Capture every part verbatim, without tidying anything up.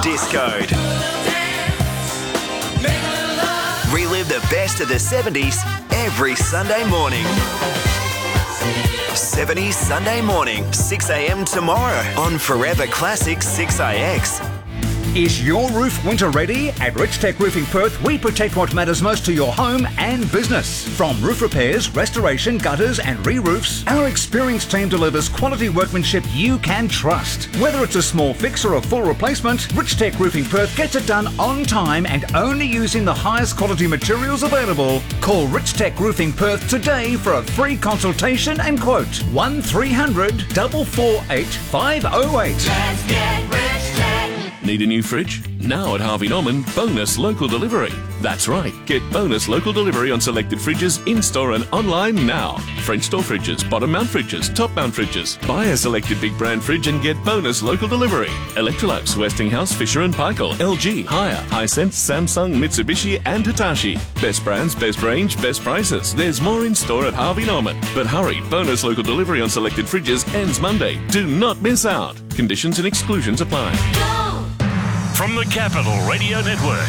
Discoed. Relive the best of the seventies every Sunday morning. seventies Sunday morning, six a.m. tomorrow on Forever Classic six I X. Is your roof winter ready? At Rich Tech Roofing Perth, we protect what matters most to your home and business. From roof repairs, restoration, gutters and re-roofs, our experienced team delivers quality workmanship you can trust. Whether it's a small fix or a full replacement, Rich Tech Roofing Perth gets it done on time and only using the highest quality materials available. Call Rich Tech Roofing Perth today for a free consultation and quote. one three hundred, four four eight, five oh eight. Let's get Rich Tech. Need a new fridge? Now at Harvey Norman, bonus local delivery. That's right, get bonus local delivery on selected fridges in-store and online now. French door fridges, bottom mount fridges, top mount fridges. Buy a selected big brand fridge and get bonus local delivery. Electrolux, Westinghouse, Fisher and Paykel, L G, Haier, Hisense, Samsung, Mitsubishi and Hitachi. Best brands, best range, best prices. There's more in store at Harvey Norman. But hurry, bonus local delivery on selected fridges ends Monday. Do not miss out. Conditions and exclusions apply. From the Capital Radio Network,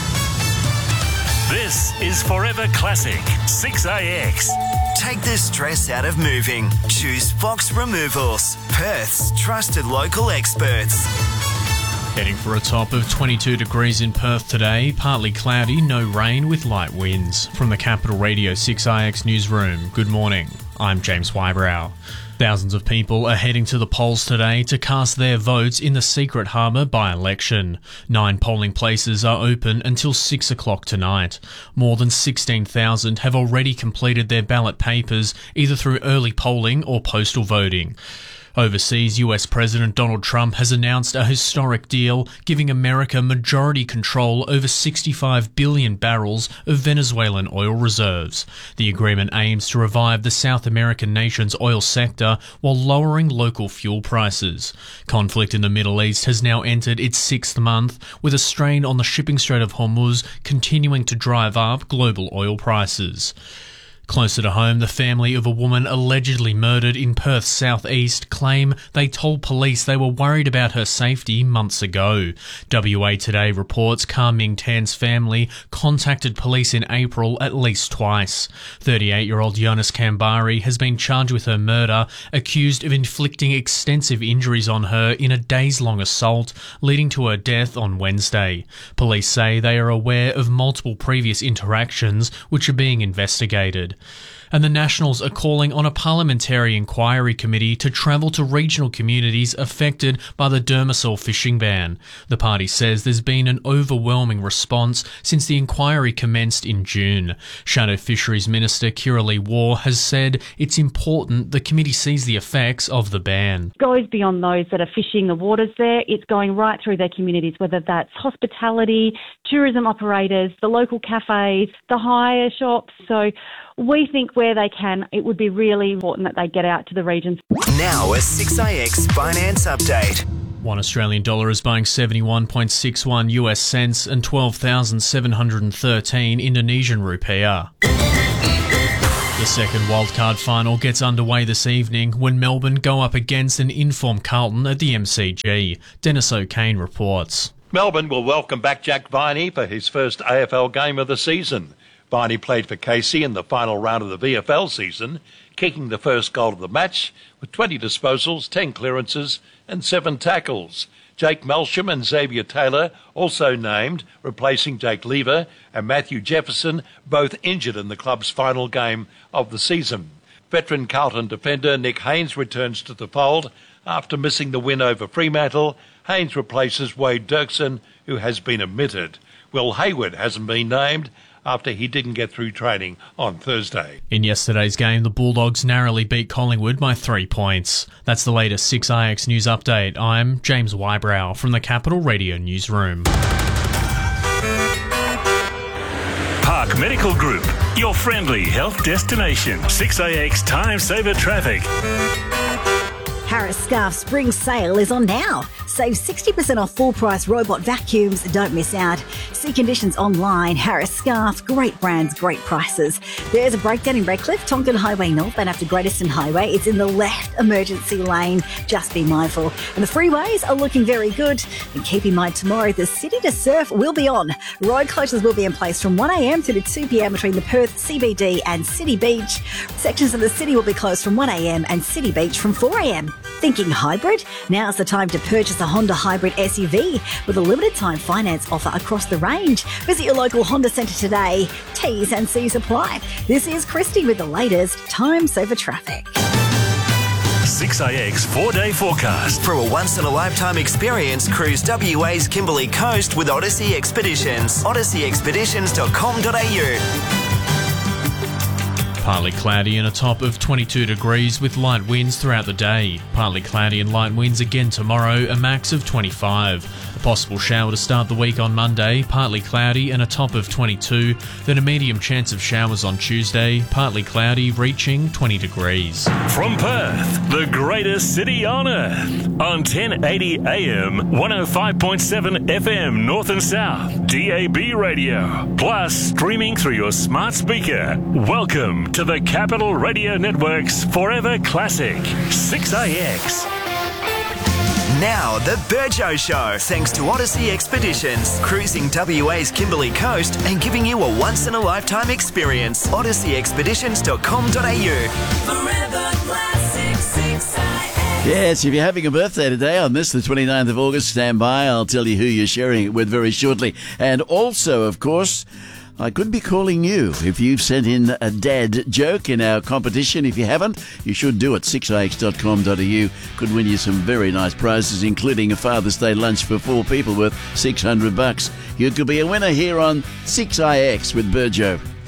this is Forever Classic six A X. Take the stress out of moving. Choose Fox Removals, Perth's trusted local experts. Heading for a top of twenty-two degrees in Perth today, partly cloudy, no rain with light winds. From the Capital Radio six I X newsroom, good morning. I'm James Wybrow. Thousands of people are heading to the polls today to cast their votes in the Secret Harbour by-election. Nine polling places are open until six o'clock tonight. More than sixteen thousand have already completed their ballot papers, either through early polling or postal voting. Overseas, U S President Donald Trump has announced a historic deal giving America majority control over sixty-five billion barrels of Venezuelan oil reserves. The agreement aims to revive the South American nation's oil sector while lowering local fuel prices. Conflict in the Middle East has now entered its sixth month, with a strain on the shipping Strait of Hormuz continuing to drive up global oil prices. Closer to home, the family of a woman allegedly murdered in Perth's southeast claim they told police they were worried about her safety months ago. W A Today reports Kar Ming Tan's family contacted police in April at least twice. thirty-eight-year-old Jonas Kambari has been charged with her murder, accused of inflicting extensive injuries on her in a days-long assault, leading to her death on Wednesday. Police say they are aware of multiple previous interactions which are being investigated. And the Nationals are calling on a parliamentary inquiry committee to travel to regional communities affected by the Dermasol fishing ban. The party says there's been an overwhelming response since the inquiry commenced in June. Shadow Fisheries Minister Kiralee Waugh has said it's important the committee sees the effects of the ban. It goes beyond those that are fishing the waters there. It's going right through their communities, whether that's hospitality, tourism operators, the local cafes, the hire shops. So we think where they can, it would be really important that they get out to the regions. Now a six I X finance update. One Australian dollar is buying seventy-one point six one U S cents and twelve thousand seven hundred thirteen Indonesian rupiah. The second wildcard final gets underway this evening when Melbourne go up against an informed Carlton at the M C G. Dennis O'Kane reports. Melbourne will welcome back Jack Viney for his first A F L game of the season. Viney played for Casey in the final round of the V F L season, kicking the first goal of the match with twenty disposals, ten clearances and seven tackles. Jake Melsham and Xavier Taylor also named, replacing Jake Lever and Matthew Jefferson, both injured in the club's final game of the season. Veteran Carlton defender Nick Haynes returns to the fold after missing the win over Fremantle. Haynes replaces Wade Dirksen, who has been omitted. Will Hayward hasn't been named after he didn't get through training on Thursday. In yesterday's game, the Bulldogs narrowly beat Collingwood by three points. That's the latest six I X News Update. I'm James Wybrow from the Capital Radio Newsroom. Park Medical Group, your friendly health destination. six A X Time Saver Traffic. Harris Scarf Spring Sale is on now. Save sixty percent off full-price robot vacuums. Don't miss out. See conditions online. Harris Scarf, great brands, great prices. There's a breakdown in Redcliffe, Tonkin Highway North, and after Great Eastern Highway. It's in the left emergency lane. Just be mindful. And the freeways are looking very good. And keep in mind tomorrow, the City to Surf will be on. Road closures will be in place from one a m to two p m between the Perth C B D and City Beach. Sections of the city will be closed from one a m and City Beach from four a m. Thinking hybrid? Now's the time to purchase a Honda hybrid S U V with a limited time finance offer across the range. Visit your local Honda centre today. T's and C's apply. This is Christy with the latest Time Saver Traffic. six A X four-day forecast. For a once-in-a-lifetime experience, cruise W A's Kimberley Coast with Odyssey Expeditions. odyssey expeditions dot com dot a u. Partly cloudy and a top of twenty-two degrees with light winds throughout the day. Partly cloudy and light winds again tomorrow, a max of twenty-five. A possible shower to start the week on Monday, partly cloudy and a top of twenty-two. Then a medium chance of showers on Tuesday, partly cloudy, reaching twenty degrees. From Perth, the greatest city on earth. On ten eighty A M, one oh five point seven F M North and South, D A B radio. Plus, streaming through your smart speaker. Welcome to the Capital Radio Network's Forever Classic, six A X. Now, the Burjo Show, thanks to Odyssey Expeditions, cruising W A's Kimberley Coast and giving you a once-in-a-lifetime experience. odyssey expeditions dot com dot a u. Forever Classic six A X. Yes, if you're having a birthday today on this, the twenty-ninth of August, stand by. I'll tell you who you're sharing it with very shortly. And also, of course, I could be calling you if you've sent in a dad joke in our competition. If you haven't, you should do it. six a x dot com dot a u could win you some very nice prizes, including a Father's Day lunch for four people worth six hundred bucks. You could be a winner here on six A X with Burjo.